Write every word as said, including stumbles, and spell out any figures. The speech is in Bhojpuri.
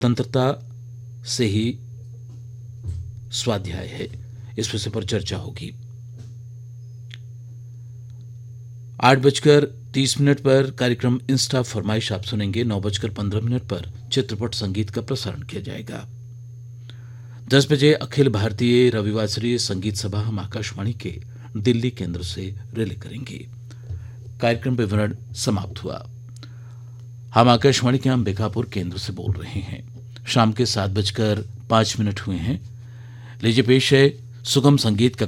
तंत्रता से ही स्वाध्याय है, इस विषय पर चर्चा होगी। आठ बजकर तीस मिनट पर कार्यक्रम इंस्टा फरमाइश आप सुनेंगे। नौ बजकर पंद्रह मिनट पर चित्रपट संगीत का प्रसारण किया जाएगा। दस बजे अखिल भारतीय रविवासरीय संगीत सभा हम आकाशवाणी के दिल्ली केंद्र से रिले करेंगे। कार्यक्रम विवरण समाप्त हुआ। हम आकाशवाणी के अंबिकापुर केंद्र से बोल रहे हैं। शाम के सात बजकर पांच मिनट हुए हैं। लीजिए पेश है सुगम संगीत का